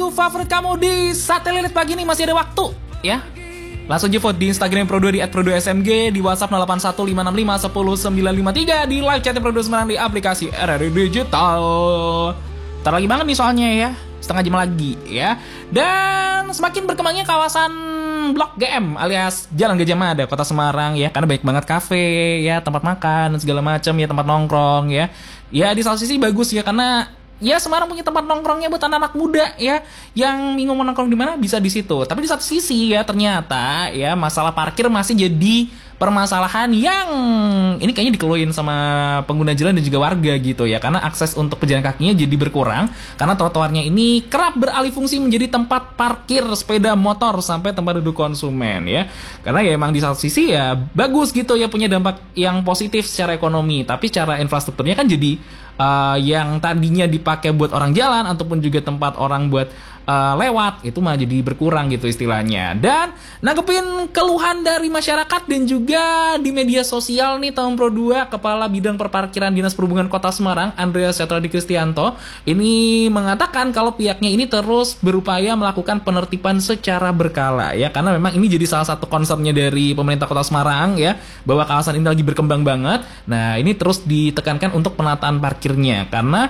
lagu favorit kamu di Satelit pagi ini, masih ada waktu ya. Langsung aja vote di Instagram Pro2 di @pro2smg, di WhatsApp 081565 10953, di live chat Pro2 Semarang di aplikasi RRI Digital. Ntar lagi banget nih soalnya ya, setengah jam lagi ya. Dan semakin berkembangnya kawasan Blok GM alias Jalan Gajah Mada, Kota Semarang ya, karena banyak banget kafe ya, tempat makan dan segala macam ya, tempat nongkrong ya. Ya di satu sisi bagus ya, karena ya Semarang punya tempat nongkrongnya buat anak-anak muda ya, yang bingung mau nongkrong di mana bisa di situ. Tapi di satu sisi ya, ternyata ya masalah parkir masih jadi permasalahan yang ini kayaknya dikeluhin sama pengguna jalan dan juga warga gitu ya, karena akses untuk pejalan kakinya jadi berkurang karena trotoarnya ini kerap beralih fungsi menjadi tempat parkir sepeda motor sampai tempat duduk konsumen ya. Karena ya emang di satu sisi ya bagus gitu ya, punya dampak yang positif secara ekonomi, tapi secara infrastrukturnya kan jadi yang tadinya dipakai buat orang jalan ataupun juga tempat orang buat lewat, itu malah jadi berkurang gitu istilahnya. Dan nanggepin keluhan dari masyarakat dan juga di media sosial nih, tahun Pro 2 Kepala Bidang Perparkiran Dinas Perhubungan Kota Semarang Andreas Catradi Kristianto ini mengatakan kalau pihaknya ini terus berupaya melakukan penertiban secara berkala ya, karena memang ini jadi salah satu concernnya dari pemerintah Kota Semarang ya, bahwa kawasan ini lagi berkembang banget. Nah ini terus ditekankan untuk penataan parkirnya, karena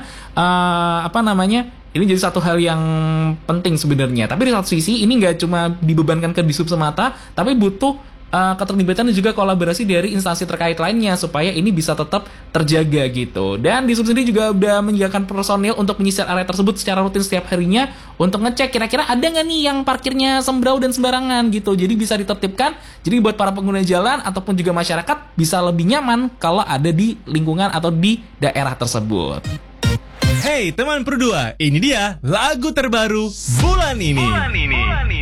ini jadi satu hal yang penting sebenarnya. Tapi di satu sisi ini nggak cuma dibebankan ke Dishub semata, tapi butuh keterlibatan dan juga kolaborasi dari instansi terkait lainnya supaya ini bisa tetap terjaga gitu. Dan Dishub sendiri juga udah menyiapkan personil untuk menyisir area tersebut secara rutin setiap harinya untuk ngecek kira-kira ada nggak nih yang parkirnya sembrau dan sembarangan gitu. Jadi bisa ditertibkan. Jadi buat para pengguna jalan ataupun juga masyarakat bisa lebih nyaman kalau ada di lingkungan atau di daerah tersebut. Hey teman Pro2, ini dia lagu terbaru bulan ini.